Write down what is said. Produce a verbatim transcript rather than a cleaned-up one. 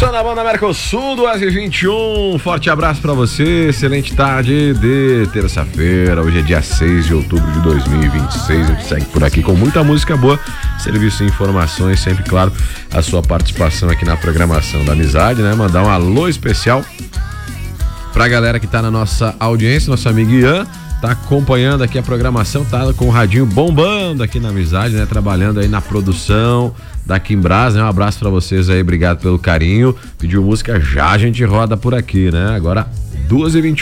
som da banda Mercosul, duas e vinte e um. Forte abraço pra você, excelente tarde de terça-feira. Hoje é dia seis de outubro de dois mil e vinte e seis. A gente segue por aqui com muita música boa, serviço e informações, sempre, claro, a sua participação aqui na programação da Amizade, né? Mandar um alô especial pra galera que tá na nossa audiência, nosso amigo Ian. Tá acompanhando aqui a programação, tá com o radinho bombando aqui na Amizade, né? Trabalhando aí na produção da Quimbras, né? Um abraço pra vocês aí, obrigado pelo carinho. Pediu música, já a gente roda por aqui, né? Agora duas e vinte e um.